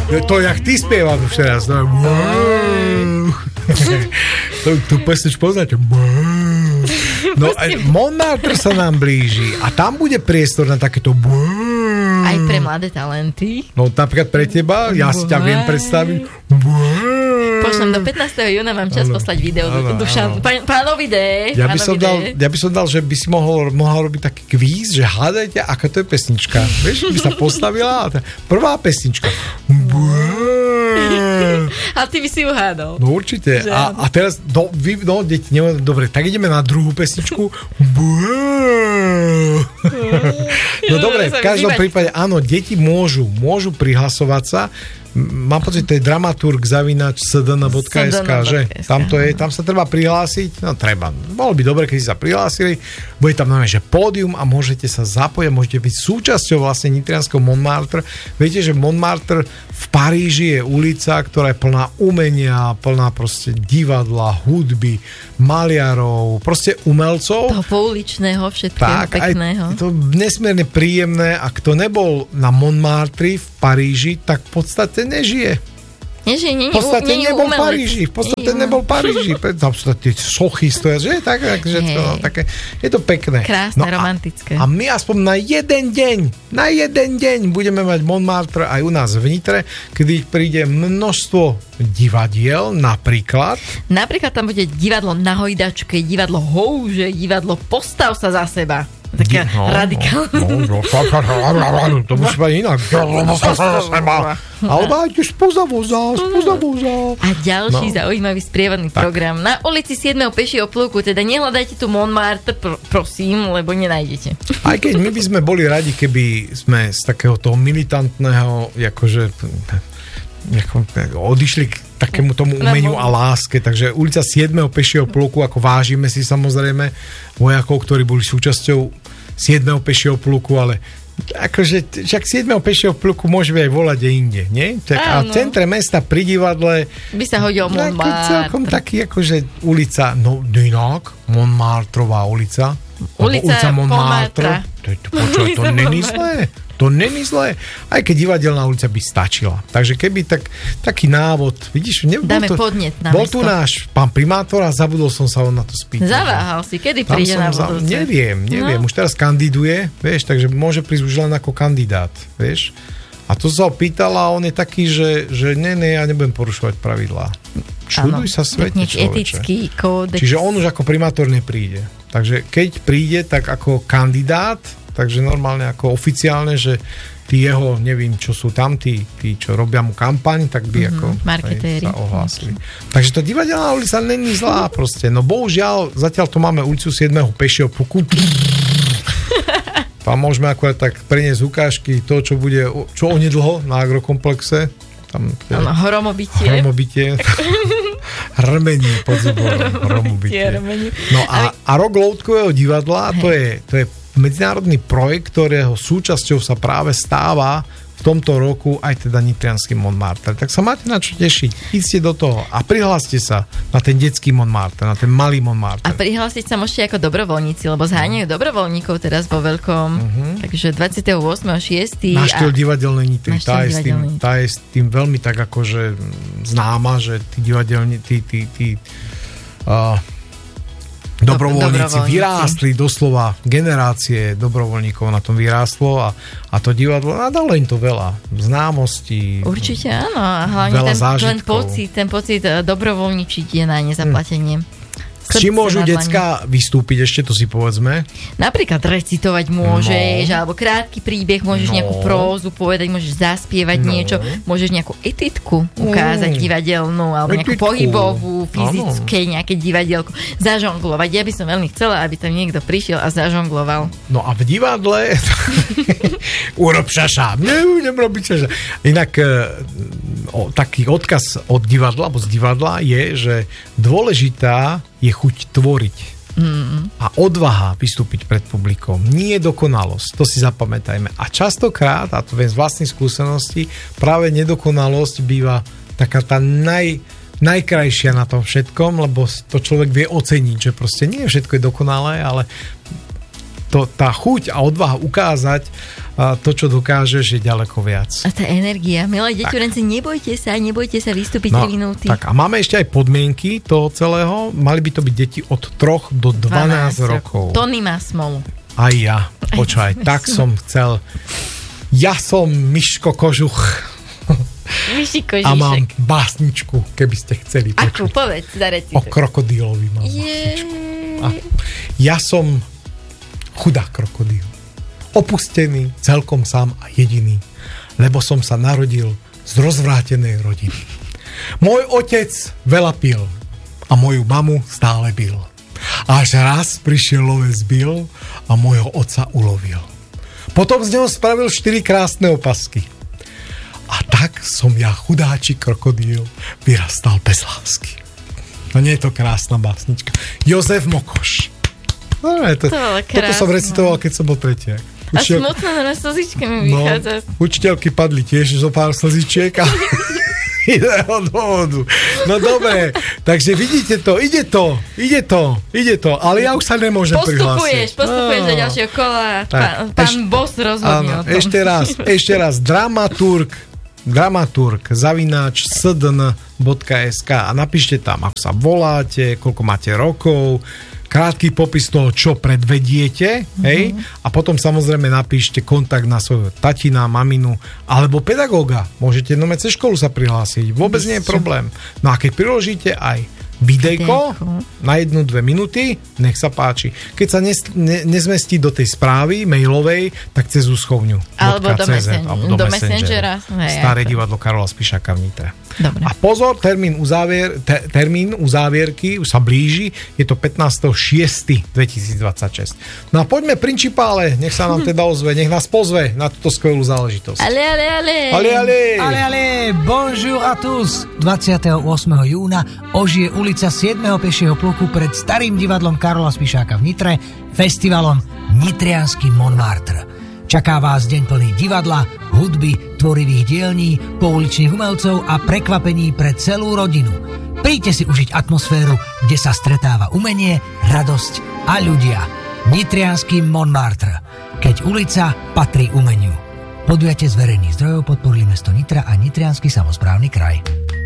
To jak ty spievaš už teraz. Tú pesničku poznáte. No, Montmartre sa nám blíži a tam bude priestor na takéto aj pre mladé talenty. No napríklad pre teba, ja si ťa viem predstaviť. Pošlem do 15. júna, mám čas poslať video do Dušan. Pánovi D. Ja by som dal, že by si mohol robiť taký kvíz, že hádajte, aká to je pesnička. Vieš, by sa postavila prvá pesnička. A ty by si ju hádal. No určite. A teraz, deti, dobre, tak ideme na druhú pesničku. No dobre, v každom prípade, áno, deti môžu prihlasovať sa. Mám pocit, to je dramaturg @sdn.sk, že? Tam sa treba prihlásiť. No treba. Bolo by dobre, keď si sa prihlásili. Bude tam normálne, že pódium a môžete sa zapojiť, môžete byť súčasťou vlastne nitrianskeho Montmartre. Viete, že Montmartre v Paríži je ulica, ktorá je plná umenia, plná proste divadla, hudby, maliarov, proste umelcov. Toho pouličného, všetkého pekného. Je to nesmierne príjemné a kto nebol na Montmartre v Paríži, tak v podstate nežije. V podstate nebol v Paríži. Nebol v Paríži. Tam sú tie sochy stoja, že? Také, je to pekné. Krásne, romantické. A my aspoň na jeden deň budeme mať Montmartre aj u nás v Nitre, kedy príde množstvo divadiel, napríklad. Napríklad tam bude divadlo Na hojdačke, divadlo Houže, divadlo Postav sa za seba. Taká radikálna. To musí mať inak. Alebo aj tiež spoza voza. A ďalší zaujímavý sprievodný program. Na ulici 7. pešieho pluku, teda nehľadajte tu Montmartre, prosím, lebo nenájdete. Aj keď my by sme boli radi, keby sme z takého toho militantného, akože odišli k takému tomu umeniu a láske. Takže ulica 7. pešieho pluku, ako vážime si samozrejme vojakov, ktorí boli súčasťou 7. pešieho pluku, ale akože však 7. pešieho pluku môžeme aj volať aj inde, nie? Tak, a v centre mesta pri divadle by sa hodil Montmartre. Celkom taký akože ulica, no inak, Montmartrová ulica. Ulica Montmartre. To není zlé. To není zlé. Aj keď divadelná ulica by stačila. Takže keby taký návod, vidíš, dáme podnet na bol tu náš pán primátor a zabudol som sa on na to spýtať. Zaváhal si, kedy príde na budúce? Neviem. Už teraz kandiduje, vieš, takže môže prísť už len ako kandidát, vieš. A to sa ho pýtala a on je taký, že ja nebudem porušovať pravidlá. Čuduj sa svete, človeče. Etický kódex. Čiže on už ako primátor nepríde. Takže keď príde, tak ako kandidát, takže normálne ako oficiálne, že tí jeho, neviem, čo sú tam, tí čo robia mu kampaň, tak by ako sa ohlásili. Takže to divadelná ulica není zlá proste. No bohužiaľ, zatiaľ to máme ulicu 7. pešieho pluku. Tam môžeme akurát tak preniesť ukážky toho, čo bude, čo onedlho na agrokomplexe. Hromobitie. Hrmenie pod zuborom. Hromobitie. No a rok loutkového divadla, to je medzinárodný projekt, ktorého súčasťou sa práve stáva v tomto roku aj teda nitriansky Montmartre. Tak sa máte na čo tešiť. Íďte do toho a prihláste sa na ten detský Montmartre, na ten malý Montmartre. A prihlásiť sa môžete ako dobrovoľníci, lebo zháňajú dobrovoľníkov teraz vo veľkom. Takže 28.6. Na štýl divadelnej Nitry. Tá je s tým veľmi tak akože známa, že tí divadelní dobrovoľníci vyrástli doslova, generácie dobrovoľníkov na tom vyrástlo a to divadlo nadalo im to veľa známostí. Určite áno, a hlavne ten pocit dobrovoľničiť je na nezaplatenie. S čím môžu decká vystúpiť ešte, to si povedzme? Napríklad recitovať môžeš, alebo krátky príbeh, môžeš nejakú prózu povedať, môžeš zaspievať niečo, môžeš nejakú etitku ukázať divadelnú, alebo nejakú pohybovú, fyzické nejaké divadielko, zažonglovať. Ja by som veľmi chcela, aby tam niekto prišiel a zažongloval. No a v divadle urob šaša. Nebudem robiť šaša. Inak taký odkaz od divadla, alebo z divadla je, že dôležitá je chuť tvoriť. A odvaha vystúpiť pred publikom. Nie je dokonalosť. To si zapamätajme. A častokrát, a to viem z vlastnej skúsenosti, práve nedokonalosť býva taká tá najkrajšia na tom všetkom, lebo to človek vie oceniť, že proste nie všetko je dokonalé, ale tá chuť a odvaha ukázať to, čo dokážeš, je ďaleko viac. A tá energia. Milé deťurenci, nebojte sa vystúpiť 3 minúty. Tak a máme ešte aj podmienky toho celého. Mali by to byť deti od 3 do 12 rokov. Tony má smolu. Aj ja. Počúvaj, tak som chcel. Ja som Miško Kožuch. Myši a mám básničku, keby ste chceli počuť. Akú? Povedz, zarecituj. O krokodílovi mám básničku. Ja som chudák krokodíl. Opustený, celkom sám a jediný, lebo som sa narodil z rozvrátenej rodiny. Môj otec veľa pil a moju mamu stále bil. Až raz prišiel lovec Bill a môjho otca ulovil. Potom z neho spravil 4 krásne opasky. A tak som ja, chudáčik krokodíl, vyrastal bez lásky. No nie je to krásna básnička. Jozef Mokoš. No, toto som recitoval, keď som bol tretiak. A smutno na slzičke mi vychádza. Učiteľky padli tiež zo pár slzičiek a iného dôvodu. No dobre, takže vidíte to, ide to, ale ja už sa nemôžem prihlásiť. Postupuješ do ďalšieho kola. Pán boss rozhodne o tom. Ešte raz, dramaturg @sdn.sk a napíšte tam, ako sa voláte, koľko máte rokov, krátky popis toho, čo predvediete, hej? A potom samozrejme napíšte kontakt na svojho tatina, maminu, alebo pedagóga. Môžete cez školu sa prihlásiť. Vôbec nie je problém. No a keď priložíte aj videjko na 1-2 minúty, nech sa páči. Keď sa nezmestí do tej správy mailovej, tak cez úschovňu. Alebo do Messengera. Staré divadlo Karola Spišáka v Nitre. Dobre. A pozor, termín uzávierky už sa blíži, je to 15.6.2026. No a poďme principále, nech sa nám teda ozve, nech nás pozve na túto skvelú záležitosť. Ale, bonjour à tous. 28. júna ožije ulica 7. pešieho pluku pred starým divadlom Karola Spišáka v Nitre, festivalom Nitriansky Montmartre. Čaká vás deň plný divadla, hudby, tvorivých dielní, pouličných umelcov a prekvapení pre celú rodinu. Príďte si užiť atmosféru, kde sa stretáva umenie, radosť a ľudia. Nitriansky Montmartre, keď ulica patrí umeniu. Podujatie z verejných zdrojov podporili mesto Nitra a Nitriansky samosprávny kraj.